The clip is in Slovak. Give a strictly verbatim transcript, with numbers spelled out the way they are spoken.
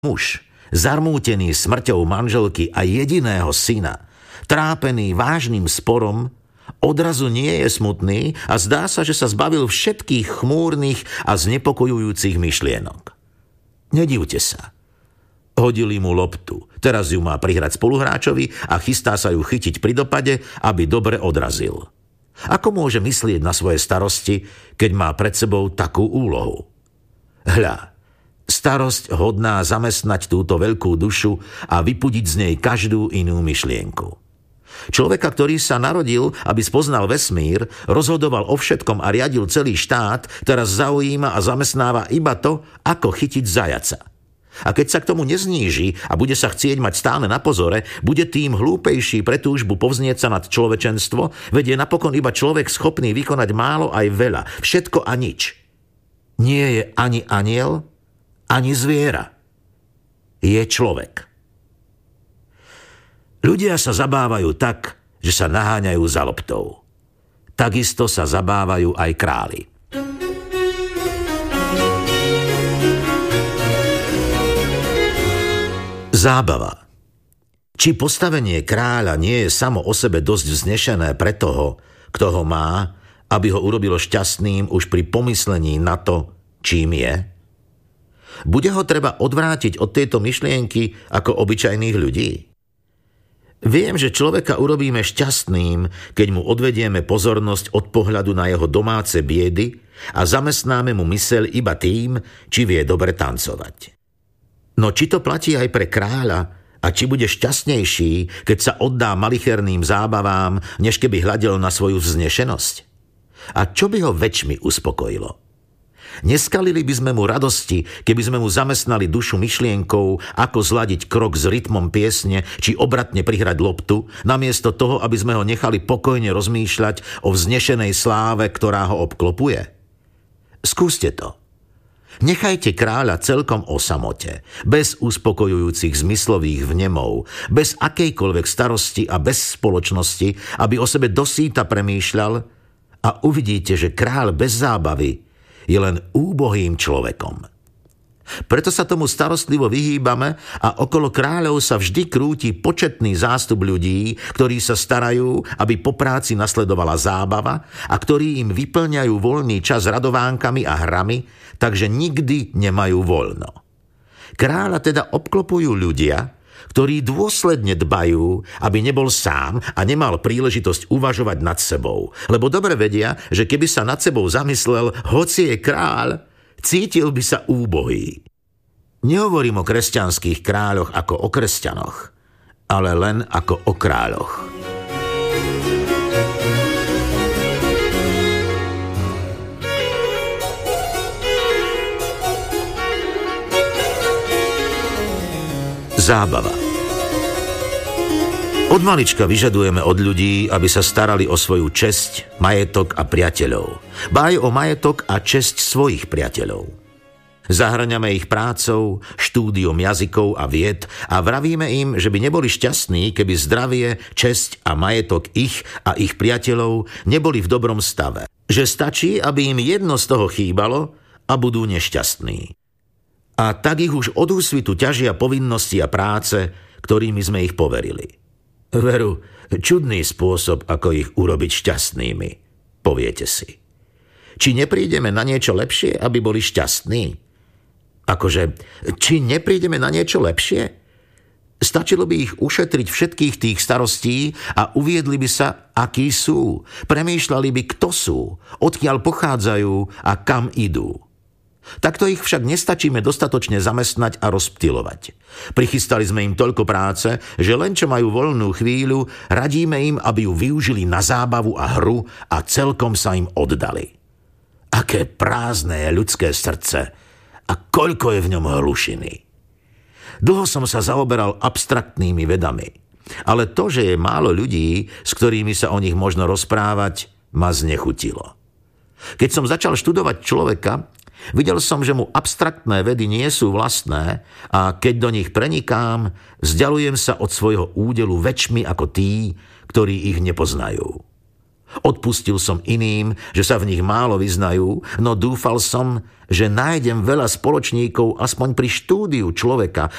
Muž, zarmútený smrťou manželky a jediného syna, trápený vážnym sporom, odrazu nie je smutný a zdá sa, že sa zbavil všetkých chmúrnych a znepokojujúcich myšlienok. Nedivte sa. Hodili mu loptu, teraz ju má prihrať spoluhráčovi a chystá sa ju chytiť pri dopade, aby dobre odrazil. Ako môže myslieť na svoje starosti, keď má pred sebou takú úlohu? Hľa, starosť hodná zamestnať túto veľkú dušu a vypudiť z nej každú inú myšlienku. Človeka, ktorý sa narodil, aby spoznal vesmír, rozhodoval o všetkom a riadil celý štát, teraz zaujíma a zamestnáva iba to, ako chytiť zajaca. A keď sa k tomu nezníži a bude sa chcieť mať stále na pozore, bude tým hlúpejší pre túžbu povznieť sa nad človečenstvo, veď je napokon iba človek schopný vykonať málo aj veľa, všetko a nič. Nie je ani anjel, ani zviera. Je človek. Ľudia sa zabávajú tak, že sa naháňajú za loptou. Takisto sa zabávajú aj králi. Zábava. Či postavenie kráľa nie je samo o sebe dosť vznešené pre toho, kto ho má, aby ho urobilo šťastným už pri pomyslení na to, čím je? Bude ho treba odvrátiť od tejto myšlienky ako obyčajných ľudí? Viem, že človeka urobíme šťastným, keď mu odvedieme pozornosť od pohľadu na jeho domáce biedy a zamestnáme mu myseľ iba tým, či vie dobre tancovať. No či to platí aj pre kráľa a či bude šťastnejší, keď sa oddá malicherným zábavám, než keby hľadel na svoju vznešenosť? A čo by ho väčšmi uspokojilo? Neskalili by sme mu radosti, keby sme mu zamestnali dušu myšlienkou, ako zladiť krok s rytmom piesne, či obratne prihrať loptu, namiesto toho, aby sme ho nechali pokojne rozmýšľať o vznešenej sláve, ktorá ho obklopuje? Skúste to. Nechajte kráľa celkom o samote, bez uspokojujúcich zmyslových vnemov, bez akejkoľvek starosti a bez spoločnosti, aby o sebe dosýta premýšľal, a uvidíte, že kráľ bez zábavy je len úbohým človekom. Preto sa tomu starostlivo vyhýbame a okolo kráľov sa vždy krúti početný zástup ľudí, ktorí sa starajú, aby po práci nasledovala zábava a ktorí im vyplňajú voľný čas radovánkami a hrami, takže nikdy nemajú voľno. Kráľa teda obklopujú ľudia, ktorí dôsledne dbajú, aby nebol sám a nemal príležitosť uvažovať nad sebou, lebo dobre vedia, že keby sa nad sebou zamyslel, hoci je kráľ, cítil by sa úbohý. Nehovorím o kresťanských kráľoch ako o kresťanoch, ale len ako o kráľoch. Zábava. Od malička vyžadujeme od ľudí, aby sa starali o svoju česť, majetok a priateľov. Ba aj o majetok a česť svojich priateľov. Zahŕňame ich prácou, štúdiom jazykov a vied a vravíme im, že by neboli šťastní, keby zdravie, česť a majetok ich a ich priateľov neboli v dobrom stave. Že stačí, aby im jedno z toho chýbalo a budú nešťastní. A tak ich už od úsvitu ťažia povinnosti a práce, ktorými sme ich poverili. Veru, čudný spôsob, ako ich urobiť šťastnými, poviete si. Či neprídeme na niečo lepšie, aby boli šťastní? Akože, či neprídeme na niečo lepšie? Stačilo by ich ušetriť všetkých tých starostí a uviedli by sa, akí sú. Premýšľali by, kto sú, odkiaľ pochádzajú a kam idú. Takto ich však nestačíme dostatočne zamestnať a rozptylovať. Prichystali sme im toľko práce, že len čo majú voľnú chvíľu, radíme im, aby ju využili na zábavu a hru a celkom sa im oddali. Aké prázdne je ľudské srdce a koľko je v ňom hlušiny. Dlho som sa zaoberal abstraktnými vedami, ale to, že je málo ľudí, s ktorými sa o nich možno rozprávať, ma znechutilo. Keď som začal študovať človeka, videl som, že mu abstraktné vedy nie sú vlastné a keď do nich prenikám, vzdialujem sa od svojho údelu väčšmi ako tí, ktorí ich nepoznajú. Odpustil som iným, že sa v nich málo vyznajú, no dúfal som, že nájdem veľa spoločníkov aspoň pri štúdiu človeka